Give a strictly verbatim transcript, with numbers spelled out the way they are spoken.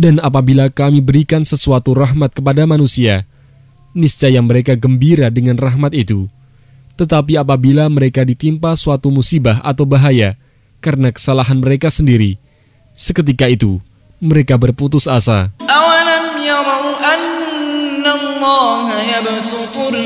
Dan apabila kami berikan sesuatu rahmat kepada manusia, niscaya mereka gembira dengan rahmat itu. Tetapi apabila mereka ditimpa suatu musibah atau bahaya karena kesalahan mereka sendiri, seketika itu mereka berputus asa.